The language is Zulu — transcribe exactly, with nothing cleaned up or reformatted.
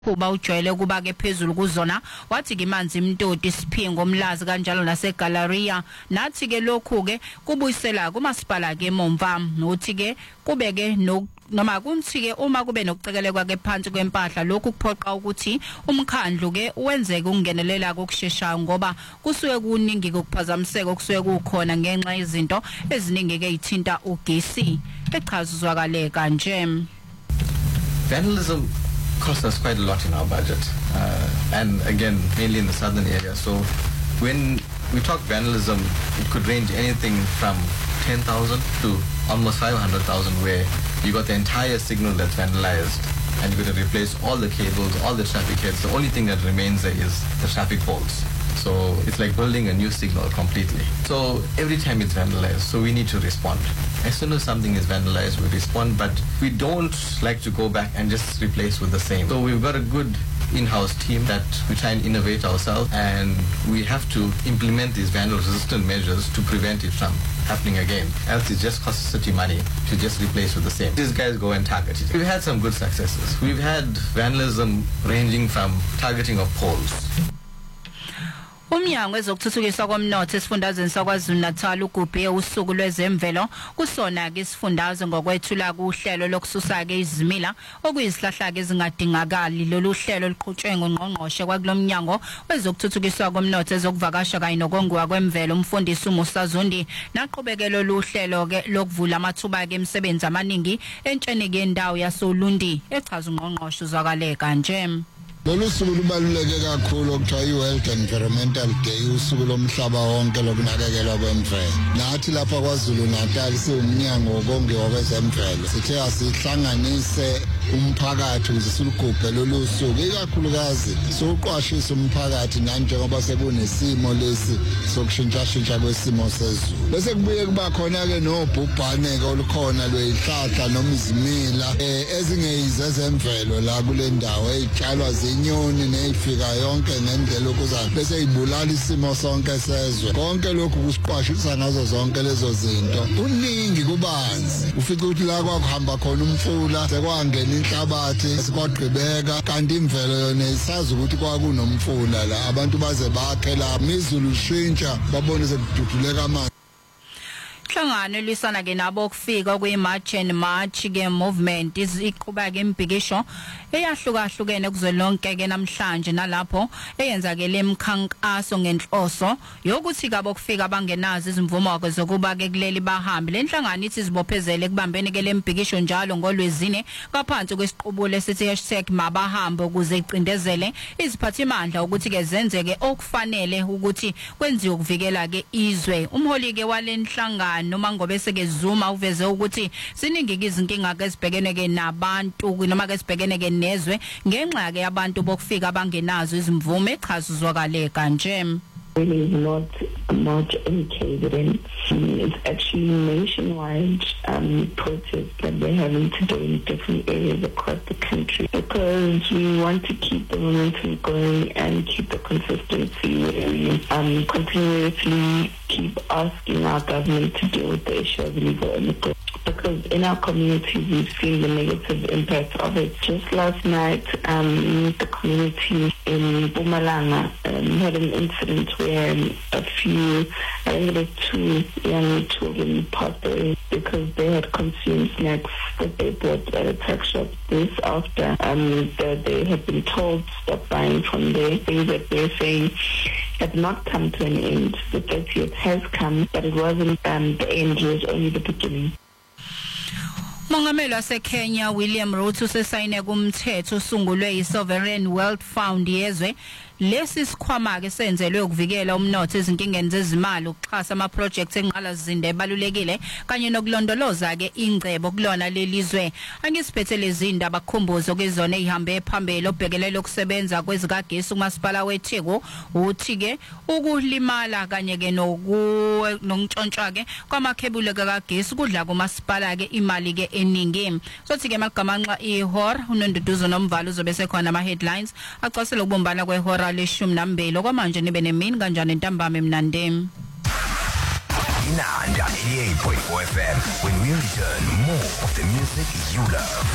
kuba ujwayele kuba ke phezulu kuzona wathi ke manzi imtoti isiphingo omlazi kanjalo naseGaleria nathi ke lokhu ke kubuyisela kumasipala ke eMomva nothi ke kube ke no noma kunthi ke uma kube nokucekelekwa ke phansi kwempahla lokhu kuphoqa ukuthi umkhandlu ke wenzeke ukungenelela kokusheshayo ngoba kusuke kuningi kokuphazamiseka okusuke kukhona ngenxa yezinto eziningi ke ithinta ugesi echazuzwakale kanje. Vandalism costs us quite a lot in our budget, uh, and again mainly in the southern area. So when we talk vandalism, it could range anything from ten thousand to almost five hundred thousand, where you got the entire signal that's vandalized and you're going to replace all the cables, all the traffic heads. The only thing that remains there is the traffic poles. So it's like building a new signal completely. So every time it's vandalized, so we need to respond. As soon as something is vandalized, we respond, but we don't like to go back and just replace with the same. So we've got a good in-house team that we try and innovate ourselves, and we have to implement these vandal-resistant measures to prevent it from happening again. Else it just costs the city money to just replace with the same. These guys go and target it. We've had some good successes. We've had vandalism ranging from targeting of poles. Umnyango wezokuthuthukiswa komnotho esifundazweni saKwaZulu-Natal ugubhe usuku lwezemvelo kusona ke isifundazwe ngokwethula kuhlelo lokususa ke izimila okuyisihlahla ke ezingadingakali. Lolu hlelo liqhutshwe ngongqongqoshe kwakulomnyango wezokuthuthukiswa komnotho ezokuvakasha kanye nokongiwa kwemvelo umfundisi uMusa Zondi naqhubekelo luhlelo ke lokuvula amathuba ke emsebenzi amaningi entsheni ke indawo yasoLundi echaza ungqongqoshe uzwakale kanje. Lolu suku lubaluleke kakhulu okuthiwa i-World Environmental Day, usuku lomhlaba wonke lokunakekelwa kwemvelo. Nathi lapha KwaZulu-Natal siwumnyango wokongiwa kwezemvelo sithe asihlanganise umphakathi ukuze silugubhe lolu suku, ikakhulukazi sokuqwashisa umphakathi nanjengoba sekunesimo lesi sokushintshashintsha kwesimo sezulu. Bese kubuye kuba khona ke nobhubhane ke olukhona lwezihlahla noma izimila ezingeyizezemvelo la kule ndawo ezitshalwa inyoni neyifika yonke ngendlela okuza bese ibulala isimo sonke sezwe. Konke lokhu kusiqwashisa ngazo zonke lezo zinto uningi kubanzi. Ufika ukuthi la kwakuhamba khona umfula sekwangena inhlabathi sikwagqibeka, kanti imvelo yona isazi ukuthi kwakunomfula la abantu baze bakhe la izulu shintsha babone sekududuleka amanzi. Hlangano lisana ke nabo ukufika kweMarch and March ke movement iziqhubeka impikisho eyahlukahlukene kuzwelonke ke namhlanje nalapho eyenzakele emkhankaso ngenhloso yokuthi kabo kufika abangenazi izimvumo zokuba ke kuleli bahambi. Lenhlangano ithi zibophezele kubambene ke lempikisho njalo ngolwezine kaphansi kwesiqubulo esithi hashtag mabahambe ukuze icindezele iziphathimandla ukuthi ke zenzeke okufanele ukuthi kwenziwe ukuvikela ke izwe. Umholi ke walenhlangano noma ngobe seke Zuma uveze ukuthi siningi izinkinga ke sibhekene ke nabantu noma ke sibhekene ke nezwe ngenxa ke abantu bokufika abangenazo izimvume echazuzwakale kanje. Really is not much indicated in. It's actually nationwide um, protests that we're having today in different areas across the country because we want to keep the momentum going and keep the consistency where we um, continuously keep asking our government to deal with the issue of illegal immigrants. Because in our communities we've seen the negative impact of it. Just last night, um, the community in Mpumalanga um, had an incident where a few, I think it was two young children passed away because they had consumed snacks that they bought at a tuck shop. This after um, that they had been told stop buying from there. Things that they're saying had not come to an end. The thirtieth has come, but it wasn't um, the end, it was only the beginning. Mongameli waseKenya William Ruto usesayine kumthetho usungulwe iSovereign Wealth Fund yezwe. Lesi sikhwama ke senzelwe ukuvikela umnotho ezinkingeni zezimali ukuxhasa ama projects enqala zinde ebalulekile kanye nokulondoloza ke ingcebo kulona lelizwe. Angisiphethe lezi indaba kukhumbuzo kwezona ezihambe phambili obhekelele ukusebenza kwezikagesi kumasipala weTheku uthi ke ukulimala kanye ke nokuntshontsha ke kwamakhebule kagesi kudla kumasipala ke imali ke eningi. Sothi ke magamanxa ihor unonduduzo nomvalo uzobe sekhona ama headlines acasela ukubumbana kwehora leshumi nambili okwamanje nibe nemini kanjani ntambama emnandeni. Inanda eighty-eight point four F M. When we return, more of the music you love.